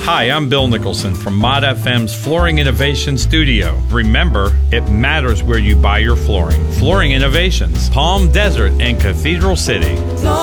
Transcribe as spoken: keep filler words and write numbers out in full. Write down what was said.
Hi, I'm Bill Nicholson from Mod F M's Flooring Innovation Studio. Remember, it matters where you buy your flooring. Flooring Innovations, Palm Desert and Cathedral City.